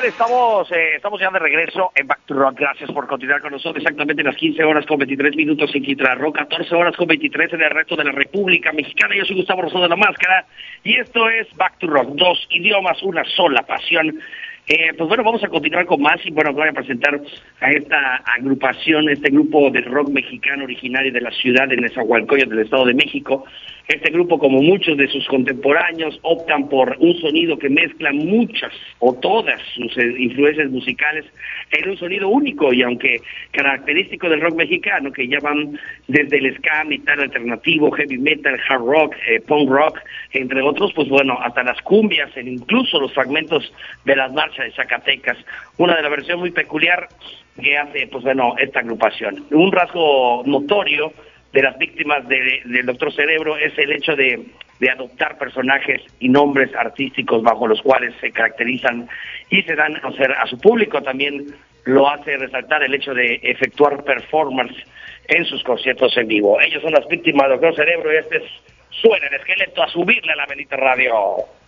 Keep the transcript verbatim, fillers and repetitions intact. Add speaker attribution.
Speaker 1: Estamos, eh, estamos ya de regreso en Back to Rock. Gracias por continuar con nosotros. Exactamente las quince horas con veintitrés minutos en Quintana Roo, catorce horas con veintitrés en el resto de la República Mexicana. Yo soy Gustavo Rosado de la Máscara y esto es Back to Rock. Dos idiomas, una sola pasión. Eh, pues bueno, vamos a continuar con más y bueno, voy a presentar a esta agrupación, este grupo de rock mexicano originario de la ciudad de Nezahualcóyotl del Estado de México. Este grupo, como muchos de sus contemporáneos, optan por un sonido que mezcla muchas o todas sus influencias musicales en un sonido único, y aunque característico del rock mexicano, que ya van desde el ska, metal alternativo, heavy metal, hard rock, eh, punk rock, entre otros, pues bueno, hasta las cumbias, e incluso los fragmentos de las marchas de Zacatecas, una de la versión muy peculiar que hace, pues bueno, esta agrupación. Un rasgo notorio de las víctimas de, del Doctor Cerebro es el hecho de, de adoptar personajes y nombres artísticos bajo los cuales se caracterizan y se dan a conocer a su público. También lo hace resaltar el hecho de efectuar performance en sus conciertos en vivo. Ellos son las víctimas del Doctor Cerebro y este es Suena el Esqueleto, a subirle a la bendita radio.